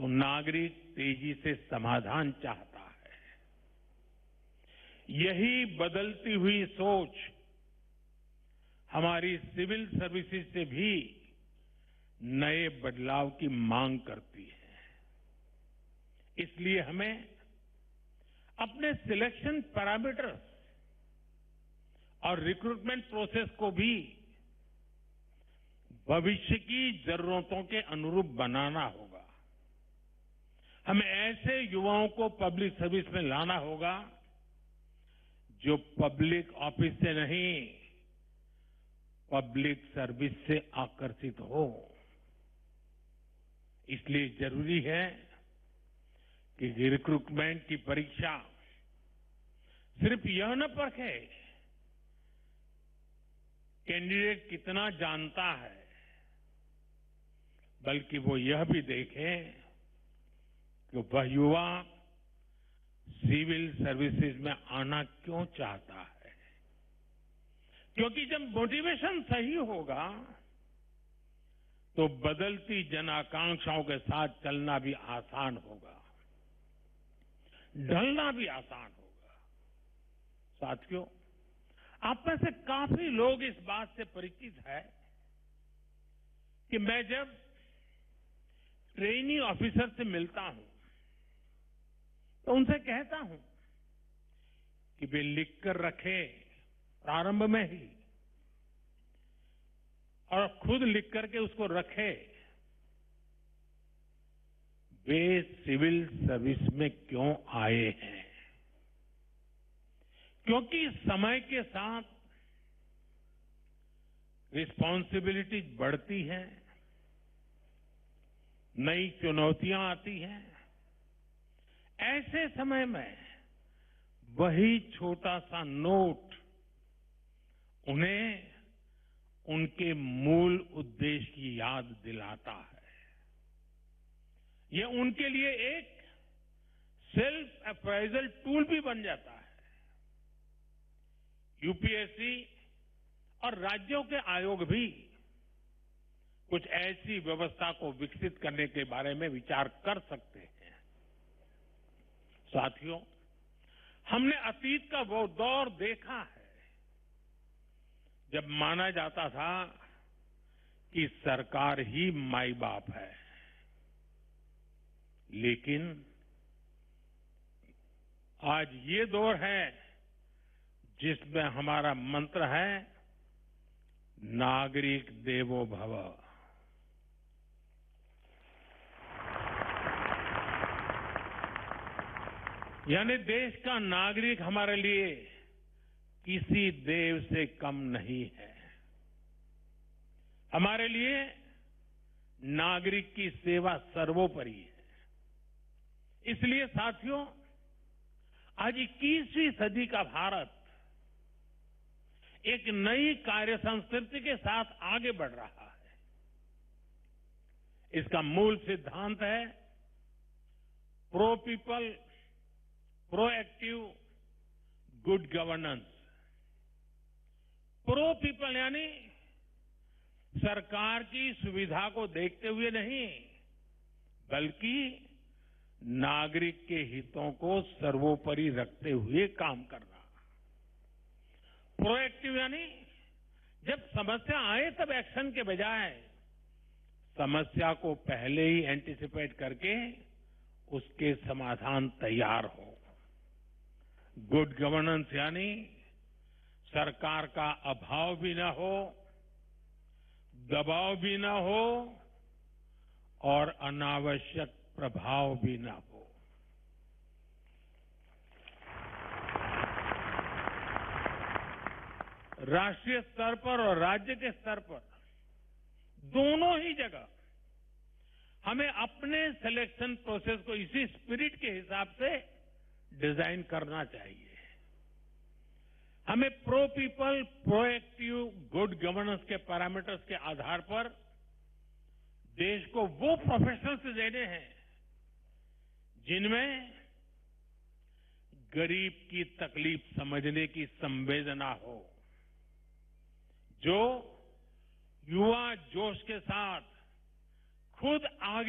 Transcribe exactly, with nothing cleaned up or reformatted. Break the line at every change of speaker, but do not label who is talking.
तो नागरिक तेजी से समाधान चाहता है। यही बदलती हुई सोच हमारी सिविल सर्विसेज से भी नए बदलाव की मांग करती है। इसलिए हमें अपने सिलेक्शन पैरामीटर्स और रिक्रूटमेंट प्रोसेस को भी भविष्य की जरूरतों के अनुरूप बनाना होगा। हमें ऐसे युवाओं को पब्लिक सर्विस में लाना होगा जो पब्लिक ऑफिस से नहीं, पब्लिक सर्विस से आकर्षित हो। इसलिए जरूरी है कि रिक्रूटमेंट की परीक्षा सिर्फ यह न परखे कैंडिडेट कितना जानता है, बल्कि वो यह भी देखे कि वह युवा सिविल सर्विसेज में आना क्यों चाहता है। क्योंकि जब मोटिवेशन सही होगा तो बदलती जन आकांक्षाओं के साथ चलना भी आसान होगा, ढलना भी आसान होगा। साथियों, आप में से काफी लोग इस बात से परिचित है कि मैं जब ट्रेनी ऑफिसर से मिलता हूं तो उनसे कहता हूं कि वे लिखकर रखे प्रारंभ में ही और खुद लिख करके उसको रखे, वे सिविल सर्विस में क्यों आए हैं। क्योंकि समय के साथ रिस्पॉन्सिबिलिटी बढ़ती है, नई चुनौतियां आती हैं। ऐसे समय में वही छोटा सा नोट उन्हें उनके मूल उद्देश्य की याद दिलाता है। यह उनके लिए एक सेल्फ अप्राइजल टूल भी बन जाता है। यूपीएससी और राज्यों के आयोग भी कुछ ऐसी व्यवस्था को विकसित करने के बारे में विचार कर सकते हैं। साथियों, हमने अतीत का वो दौर देखा है जब माना जाता था कि सरकार ही माई बाप है, लेकिन आज ये दौर है जिसमें हमारा मंत्र है नागरिक देवो भव। यानी देश का नागरिक हमारे लिए किसी देव से कम नहीं है। हमारे लिए नागरिक की सेवा सर्वोपरि है। इसलिए साथियों, आज इक्कीसवीं सदी का भारत एक नई कार्य संस्कृति के साथ आगे बढ़ रहा है। इसका मूल सिद्धांत है pro people, proactive good governance. Pro people यानी सरकार की सुविधा को देखते हुए नहीं, बल्कि नागरिक के हितों को सर्वोपरि रखते हुए काम करना। प्रोएक्टिव यानी जब समस्या आए तब एक्शन के बजाय समस्या को पहले ही एंटीसिपेट करके उसके समाधान तैयार हो। गुड गवर्नेंस यानी सरकार का अभाव भी ना हो, दबाव भी ना हो और अनावश्यक प्रभाव भी ना हो। राष्ट्रीय स्तर पर और राज्य के स्तर पर दोनों ही जगह हमें अपने सिलेक्शन प्रोसेस को इसी स्पिरिट के हिसाब से डिजाइन करना चाहिए। हमें pro people, proactive good governance के पैरामीटर्स के आधार पर देश को वो प्रोफेशनल्स देने हैं जिनमें गरीब की तकलीफ समझने की संवेदना हो, जो युवा जोश के साथ खुद आगे